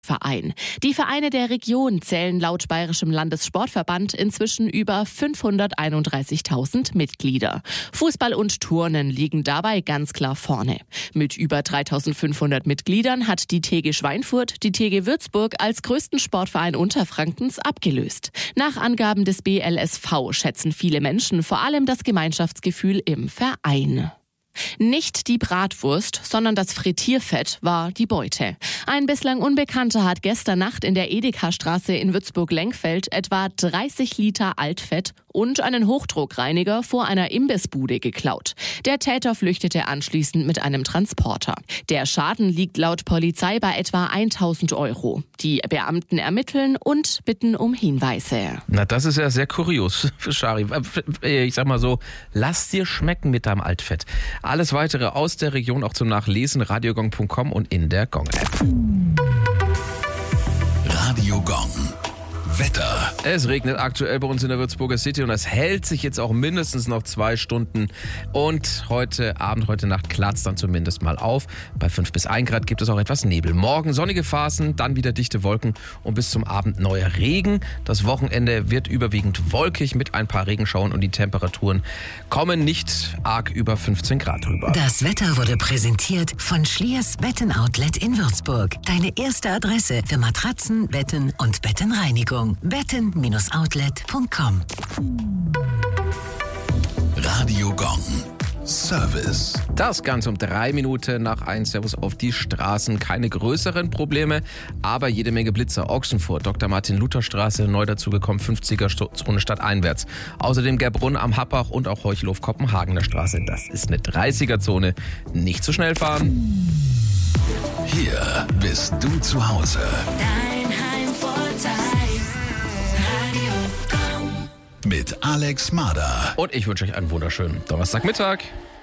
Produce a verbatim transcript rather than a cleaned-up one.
Verein. Die Vereine der Region zählen laut Bayerischem Landessportverband inzwischen über fünfhunderteinunddreißigtausend Mitglieder. Fußball und Turnen liegen dabei ganz klar vorne. Mit über dreitausendfünfhundert Mitgliedern hat die T G Schweinfurt die T G Würzburg als größten Sportverein Unterfrankens abgelöst. Nach Angaben des B L S V schätzen viele Menschen vor allem das Gemeinschaftsgefühl im Verein. Nicht die Bratwurst, sondern das Frittierfett war die Beute. Ein bislang Unbekannter hat gestern Nacht in der Edeka-Straße in Würzburg-Lenkfeld etwa dreißig Liter Altfett und einen Hochdruckreiniger vor einer Imbissbude geklaut. Der Täter flüchtete anschließend mit einem Transporter. Der Schaden liegt laut Polizei bei etwa tausend Euro. Die Beamten ermitteln und bitten um Hinweise. Na, das ist ja sehr kurios, Schari. Ich sag mal so, lass dir schmecken mit deinem Altfett. Alles Weitere aus der Region auch zum Nachlesen, radiogong punkt com und in der Gong-App. Radio Gong. Wetter. Es regnet aktuell bei uns in der Würzburger City und es hält sich jetzt auch mindestens noch zwei Stunden. Und heute Abend, heute Nacht klart es dann zumindest mal auf. Bei fünf bis ein Grad gibt es auch etwas Nebel. Morgen sonnige Phasen, dann wieder dichte Wolken und bis zum Abend neuer Regen. Das Wochenende wird überwiegend wolkig mit ein paar Regenschauern und die Temperaturen kommen nicht arg über fünfzehn Grad rüber. Das Wetter wurde präsentiert von Schliers Betten-Outlet in Würzburg. Deine erste Adresse für Matratzen, Betten und Bettenreinigung. betten Bindestrich outlet punkt com. Radio Gong. Service. Das Ganze um drei Minuten nach eins. Servus auf die Straßen. Keine größeren Probleme, aber jede Menge Blitzer. Ochsenfurt, Doktor Martin Luther Straße, neu dazugekommen, fünfziger-Zone stadteinwärts. Außerdem Gerbrunn am Happach und auch Heuchelhof Kopenhagener Straße. Das ist eine dreißiger-Zone. Nicht zu schnell fahren. Hier bist du zu Hause. Dein Heimvorteil. Radio Gong. Mit Alex Mader. Und ich wünsche euch einen wunderschönen Donnerstagmittag.